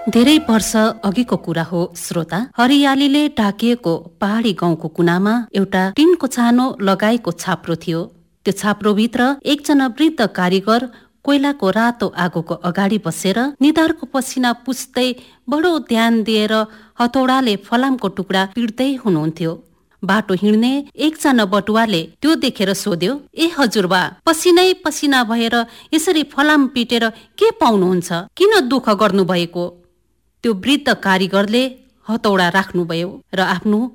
धेरै वर्ष अघिको कुरा हो श्रोता। हरियालीले ढाकिएको पहाडी गाउँको कुनामा एउटा टिनको छानो लगाएको छाप्रो थियो। त्यो छाप्रोभित्र एकजना वृद्ध कारिगर कोइलाको रातो आगोको अगाडि बसेर निधारको पसिना पुस्दै बडो ध्यान दिएर हतौडाले फलामको टुक्रा पिट्दै हुनुहुन्थ्यो। बाटो हिँड्ने एकजना बटुवाले त्यो देखेर सोध्यो, ए हजुरबा, पसिनै पसिना भएर यसरी फलाम पिटेर के पाउनुहुन्छ? किन दुःख गर्नुभएको? त्यो वृद्ध कारिगरले हतौडा राख्नुभयो र आफ्नो